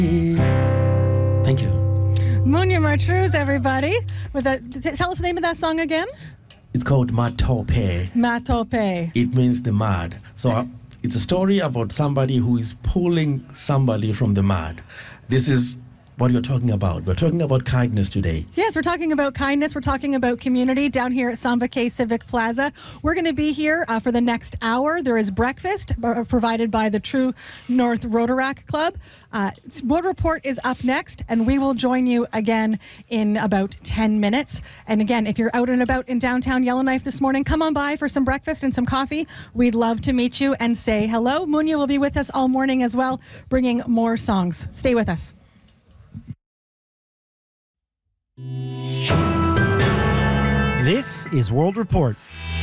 Thank you. Munya Martruz, everybody. Tell us the name of that song again. It's called Matope. Matope. It means the mud. So it's a story about somebody who is pulling somebody from the mud. This is what you're talking about. We're talking about kindness today. Yes, we're talking about kindness. We're talking about community down here at Samba K Civic Plaza. We're going to be here for the next hour. There is breakfast provided by the True North Rotaract Club. World Report is up next, and we will join you again in about 10 minutes. And again, if you're out and about in downtown Yellowknife this morning, come on by for some breakfast and some coffee. We'd love to meet you and say hello. Munya will be with us all morning as well, bringing more songs. Stay with us. This is World Report.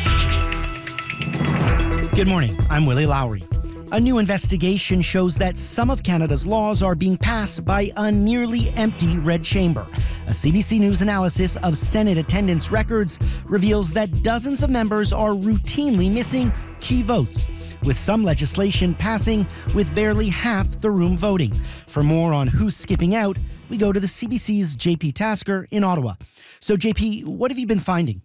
Good morning, I'm Willie Lowry. A new investigation shows that some of Canada's laws are being passed by a nearly empty red chamber. A CBC News analysis of Senate attendance records reveals that dozens of members are routinely missing key votes, with some legislation passing with barely half the room voting. For more on who's skipping out, we go to the CBC's JP Tasker in Ottawa. So, JP, what have you been finding?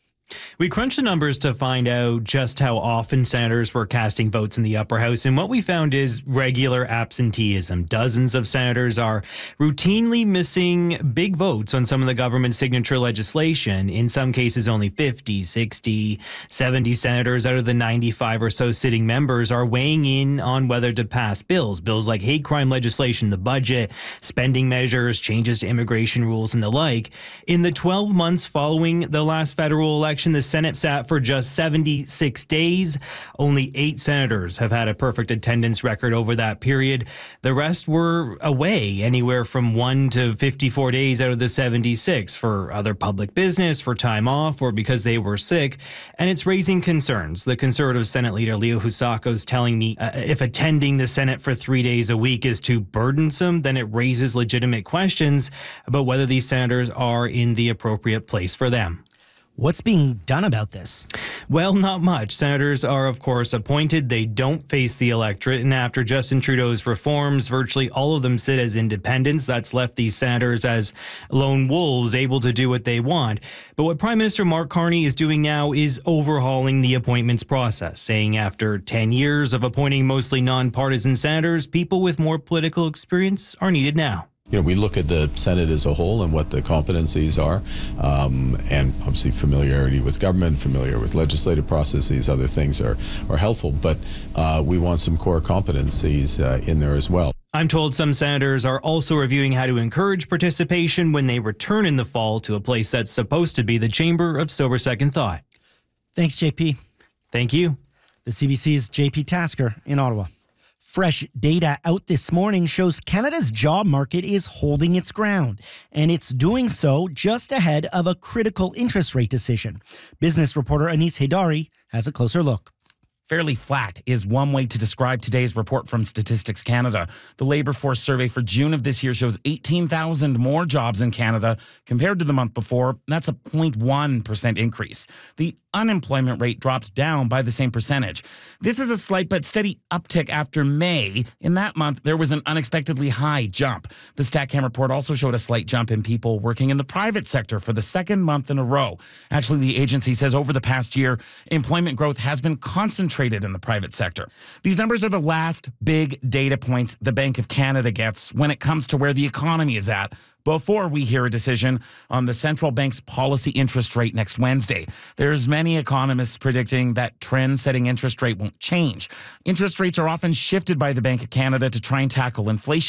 We crunched the numbers to find out just how often senators were casting votes in the upper house, and what we found is regular absenteeism. Dozens of senators are routinely missing big votes on some of the government signature legislation. In some cases, only 50, 60, 70 senators out of the 95 or so sitting members are weighing in on whether to pass bills. Bills like hate crime legislation, the budget, spending measures, changes to immigration rules, and the like. In the 12 months following the last federal election, the Senate sat for just 76 days. Only 8 senators have had a perfect attendance record over that period. The rest were away anywhere from 1 to 54 days out of the 76 for other public business, for time off, or because they were sick. And it's raising concerns. The Conservative Senate leader, Leo Husako, is telling me if attending the Senate for 3 days a week is too burdensome, then it raises legitimate questions about whether these senators are in the appropriate place for them. What's being done about this? Well, not much. Senators are, of course, appointed. They don't face the electorate. And after Justin Trudeau's reforms, virtually all of them sit as independents. That's left these senators as lone wolves, able to do what they want. But what Prime Minister Mark Carney is doing now is overhauling the appointments process, saying after 10 years of appointing mostly nonpartisan senators, people with more political experience are needed now. We look at the Senate as a whole and what the competencies are, and obviously familiarity with government, familiar with legislative processes, other things are helpful, but we want some core competencies in there as well. I'm told some senators are also reviewing how to encourage participation when they return in the fall to a place that's supposed to be the chamber of sober second thought. Thanks, JP. Thank you. The CBC's JP Tasker in Ottawa. Fresh data out this morning shows Canada's job market is holding its ground, and it's doing so just ahead of a critical interest rate decision. Business reporter Anis Haidari has a closer look. Fairly flat is one way to describe today's report from Statistics Canada. The Labour Force survey for June of this year shows 18,000 more jobs in Canada compared to the month before. That's a 0.1% increase. The unemployment rate dropped down by the same percentage. This is a slight but steady uptick after May. In that month, there was an unexpectedly high jump. The StatCan report also showed a slight jump in people working in the private sector for the second month in a row. Actually, the agency says over the past year, employment growth has been concentrated in the private sector. These numbers are the last big data points the Bank of Canada gets when it comes to where the economy is at before we hear a decision on the central bank's policy interest rate next Wednesday. There's many economists predicting that trend-setting interest rate won't change. Interest rates are often shifted by the Bank of Canada to try and tackle inflation.